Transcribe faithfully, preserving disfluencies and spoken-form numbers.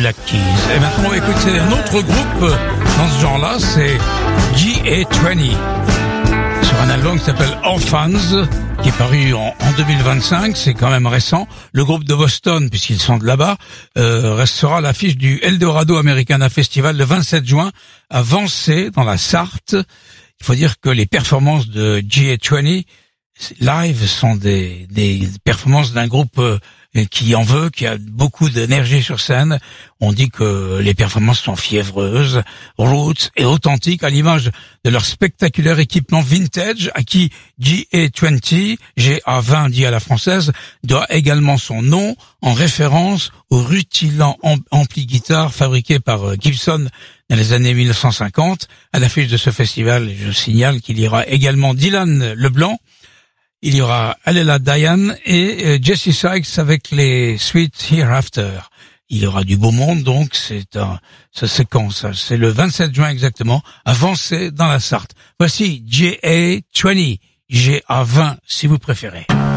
Black Keys. Et maintenant, on va écouter un autre groupe dans ce genre-là, c'est G A vingt, sur un album qui s'appelle Orphans, qui est paru en, en deux mille vingt-cinq, c'est quand même récent. Le groupe de Boston, puisqu'ils sont de là-bas, euh, restera à l'affiche du Eldorado Americana Festival le vingt-sept juin à Vancey, dans la Sarthe. Il faut dire que les performances de G A vingt live sont des, des performances d'un groupe euh, qui en veut, qui a beaucoup d'énergie sur scène. On dit que les performances sont fiévreuses, roots et authentiques, à l'image de leur spectaculaire équipement vintage, à qui G A vingt, G A vingt dit à la française, doit également son nom en référence au rutilant ampli guitare fabriqué par Gibson dans les années mille neuf cent cinquante. À l'affiche de ce festival, je signale qu'il y aura également Dylan Leblanc, il y aura Alela Diane et Jesse Sykes avec les Sweet Hereafter. Il y aura du beau monde, donc c'est un, ça c'est quand ça? C'est le vingt-sept juin exactement, à Vancey dans la Sarthe. Voici G A vingt, G A vingt si vous préférez.